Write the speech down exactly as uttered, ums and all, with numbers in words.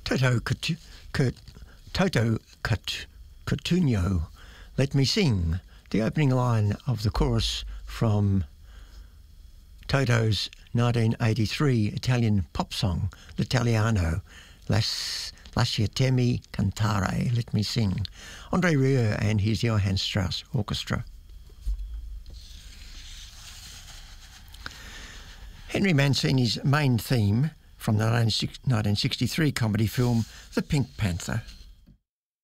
Toto Catu- Curt- Toto Cut- Cutugno, Let Me Sing, the opening line of the chorus from Toto's nineteen eighty-three Italian pop song, L'Italiano, Las, Lasciatemi Cantare, Let Me Sing, Andre Rieu and his Johann Strauss Orchestra. Henry Mancini's main theme from the nineteen sixty-three comedy film The Pink Panther.